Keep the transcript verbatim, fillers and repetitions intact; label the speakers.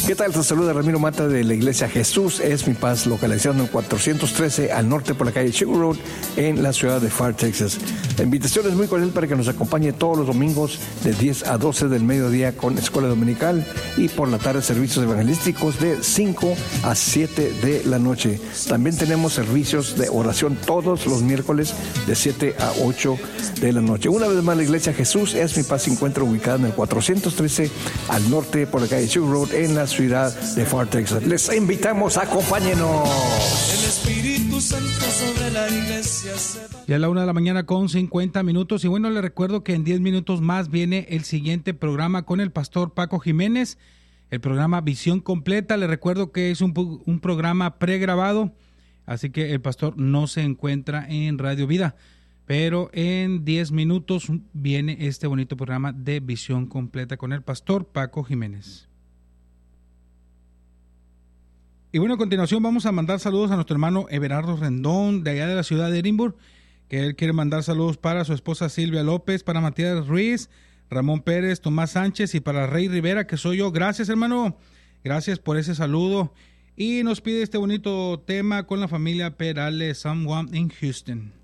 Speaker 1: ¿Qué tal? Te saluda Ramiro Mata de la Iglesia Jesús es mi paz, localizado en cuatrocientos trece al norte por la calle Sugar Road en la ciudad de Pharr, Texas. La invitación es muy cordial para que nos acompañe todos los domingos de diez a doce del mediodía con escuela dominical y por la tarde servicios evangelísticos de cinco a siete de la noche. También tenemos servicios de oración todos los miércoles de siete a ocho de la noche. Una vez más, la Iglesia Jesús es mi paz se encuentra ubicada en el cuatrocientos trece al norte por la calle Sugar Road en la ciudad de Pharr, Texas. Les invitamos, acompáñenos.
Speaker 2: El Espíritu Santo sobre la iglesia se va.
Speaker 3: Ya a la una de la mañana con cincuenta minutos. Y bueno, les recuerdo que en diez minutos más viene el siguiente programa con el pastor Paco Jiménez, el programa Visión Completa. Les recuerdo que es un, un programa pregrabado, así que el pastor no se encuentra en Radio Vida. Pero en diez minutos viene este bonito programa de Visión Completa con el pastor Paco Jiménez. Y bueno, a continuación vamos a mandar saludos a nuestro hermano Everardo Rendón, de allá de la ciudad de Edimburgo, que él quiere mandar saludos para su esposa Silvia López, para Matías Ruiz, Ramón Pérez, Tomás Sánchez y para Rey Rivera, que soy yo. Gracias, hermano. Gracias por ese saludo. Y nos pide este bonito tema con la familia Perales, Someone in Houston.